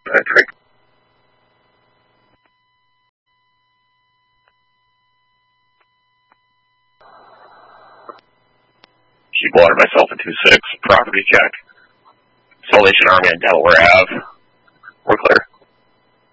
Trick. Keep water myself in 2-6. Property check. Salvation Army on Delaware Ave. We're clear.